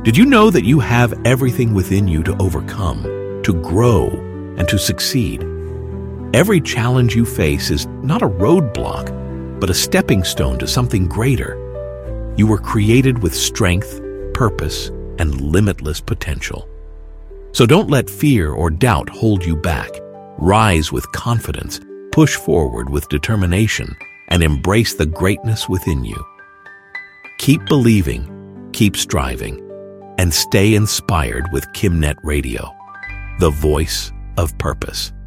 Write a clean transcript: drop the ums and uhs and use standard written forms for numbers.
Did you know that you have everything within you to overcome, to grow, and to succeed? Every challenge you face is not a roadblock, but a stepping stone to something greater. You were created with strength, purpose, and limitless potential. So don't let fear or doubt hold you back. Rise with confidence, push forward with determination, and embrace the greatness within you. Keep believing, keep striving, and stay inspired with KimNet Radio, the voice of purpose.